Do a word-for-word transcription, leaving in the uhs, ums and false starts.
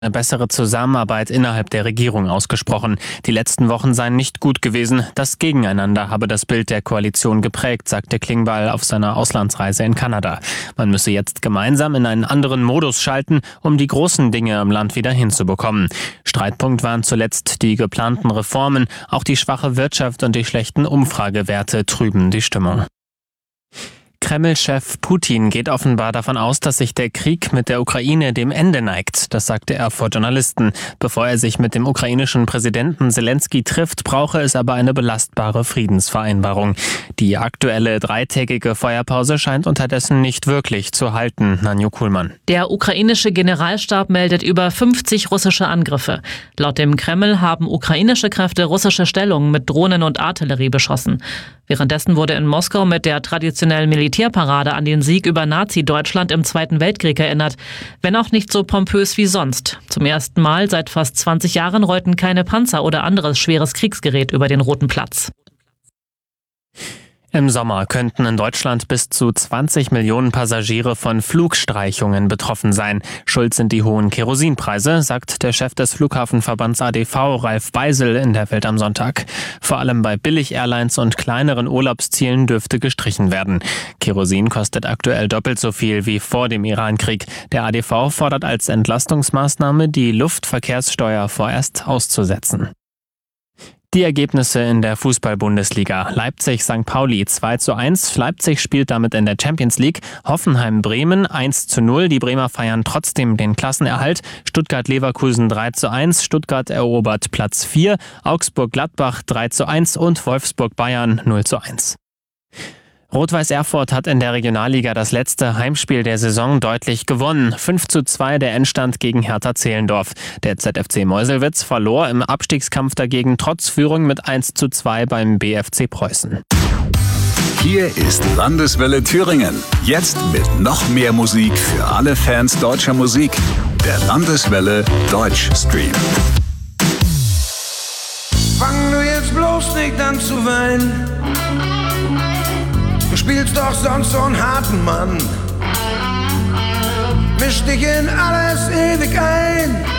eine bessere Zusammenarbeit innerhalb der Regierung ausgesprochen. Die letzten Wochen seien nicht gut gewesen. Das Gegeneinander habe das Bild der Koalition geprägt, sagte Klingbeil auf seiner Auslandsreise in Kanada. Man müsse jetzt gemeinsam in einen anderen Modus schalten, um die großen Dinge im Land wieder hinzubekommen. Streitpunkt waren zuletzt die geplanten Reformen. Auch die schwache Wirtschaft und die schlechten Umfragewerte trüben die Stimmung. Kreml-Chef Putin geht offenbar davon aus, dass sich der Krieg mit der Ukraine dem Ende neigt. Das sagte er vor Journalisten. Bevor er sich mit dem ukrainischen Präsidenten Selenskyj trifft, brauche es aber eine belastbare Friedensvereinbarung. Die aktuelle dreitägige Feuerpause scheint unterdessen nicht wirklich zu halten, Nanju Kuhlmann. Der ukrainische Generalstab meldet über fünfzig russische Angriffe. Laut dem Kreml haben ukrainische Kräfte russische Stellungen mit Drohnen und Artillerie beschossen. Währenddessen wurde in Moskau mit der traditionellen Militärparade an den Sieg über Nazi-Deutschland im Zweiten Weltkrieg erinnert, wenn auch nicht so pompös wie sonst. Zum ersten Mal seit fast zwanzig Jahren rollten keine Panzer oder anderes schweres Kriegsgerät über den Roten Platz. Im Sommer könnten in Deutschland bis zu zwanzig Millionen Passagiere von Flugstreichungen betroffen sein. Schuld sind die hohen Kerosinpreise, sagt der Chef des Flughafenverbands A D V, Ralf Beisel, in der Welt am Sonntag. Vor allem bei Billig-Airlines und kleineren Urlaubszielen dürfte gestrichen werden. Kerosin kostet aktuell doppelt so viel wie vor dem Irankrieg. Der A D V fordert als Entlastungsmaßnahme, die Luftverkehrssteuer vorerst auszusetzen. Die Ergebnisse in der Fußball-Bundesliga. Leipzig-Sankt Pauli zwei zu eins. Leipzig spielt damit in der Champions League. Hoffenheim-Bremen eins zu null. Die Bremer feiern trotzdem den Klassenerhalt. Stuttgart-Leverkusen drei zu eins. Stuttgart erobert Platz vier. Augsburg-Gladbach drei zu eins und Wolfsburg-Bayern null zu eins. Rot-Weiß Erfurt hat in der Regionalliga das letzte Heimspiel der Saison deutlich gewonnen. fünf zu zwei der Endstand gegen Hertha Zehlendorf. Der Z F C Meuselwitz verlor im Abstiegskampf dagegen trotz Führung mit eins zu zwei beim B F C Preußen. Hier ist Landeswelle Thüringen. Jetzt mit noch mehr Musik für alle Fans deutscher Musik. Der Landeswelle Deutschstream. Fang du jetzt bloß nicht an zu weinen. Du spielst doch sonst so einen harten Mann. Misch dich in alles ewig ein.